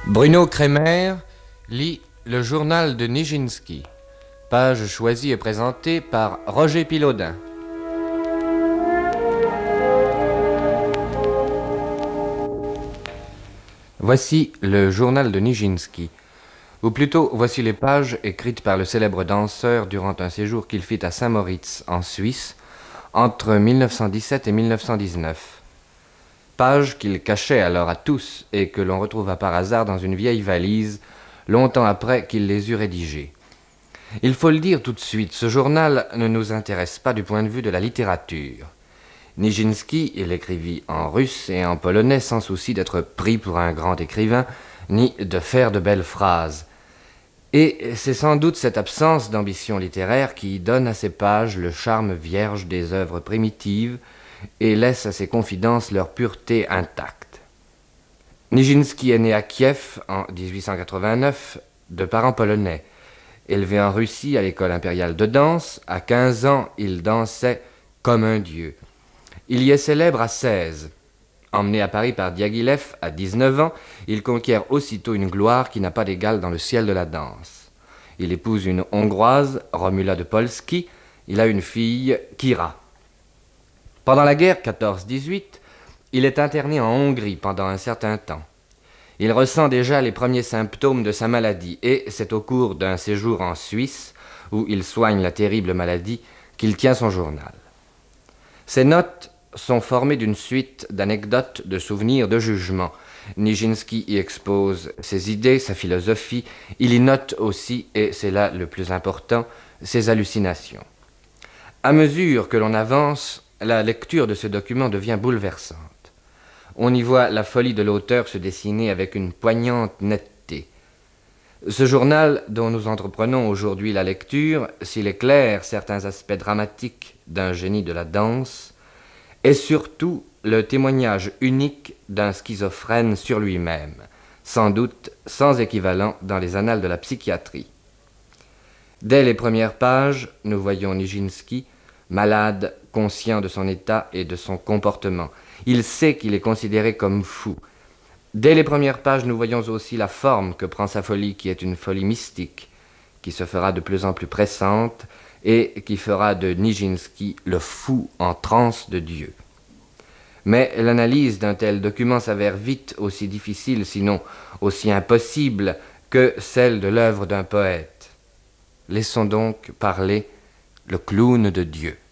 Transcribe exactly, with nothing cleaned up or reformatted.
Bruno Kremer lit le journal de Nijinsky. Page choisie et présentée par Roger Pilaudin. Voici le journal de Nijinsky, ou plutôt voici les pages écrites par le célèbre danseur durant un séjour qu'il fit à Saint-Moritz, en Suisse, entre mille neuf cent dix-sept et mille neuf cent dix-neuf. Pages qu'il cachait alors à tous et que l'on retrouva par hasard dans une vieille valise, longtemps après qu'il les eut rédigées. Il faut le dire tout de suite, ce journal ne nous intéresse pas du point de vue de la littérature. Nijinsky, il écrivit en russe et en polonais sans souci d'être pris pour un grand écrivain, ni de faire de belles phrases. Et c'est sans doute cette absence d'ambition littéraire qui donne à ces pages le charme vierge des œuvres primitives et laisse à ses confidences leur pureté intacte. Nijinsky est né à Kiev en dix-huit cent quatre-vingt-neuf, de parents polonais. Élevé en Russie à l'école impériale de danse, à quinze ans, il dansait comme un dieu. Il y est célèbre à seize. Emmené à Paris par Diaghilev à dix-neuf ans, il conquiert aussitôt une gloire qui n'a pas d'égal dans le ciel de la danse. Il épouse une Hongroise, Romula de Polski. Il a une fille, Kira. Pendant la guerre quatorze dix-huit, il est interné en Hongrie pendant un certain temps. Il ressent déjà les premiers symptômes de sa maladie et c'est au cours d'un séjour en Suisse, où il soigne la terrible maladie, qu'il tient son journal. Ses notes sont formées d'une suite d'anecdotes, de souvenirs, de jugements. Nijinsky y expose ses idées, sa philosophie. Il y note aussi, et c'est là le plus important, ses hallucinations. À mesure que l'on avance, la lecture de ce document devient bouleversante. On y voit la folie de l'auteur se dessiner avec une poignante netteté. Ce journal, dont nous entreprenons aujourd'hui la lecture, s'il éclaire certains aspects dramatiques d'un génie de la danse, est surtout le témoignage unique d'un schizophrène sur lui-même, sans doute sans équivalent dans les annales de la psychiatrie. Dès les premières pages, nous voyons Nijinsky, malade, conscient de son état et de son comportement. Il sait qu'il est considéré comme fou. Dès les premières pages, nous voyons aussi la forme que prend sa folie, qui est une folie mystique, qui se fera de plus en plus pressante et qui fera de Nijinsky le fou en transe de Dieu. Mais l'analyse d'un tel document s'avère vite aussi difficile, sinon aussi impossible, que celle de l'œuvre d'un poète. Laissons donc parler le clown de Dieu.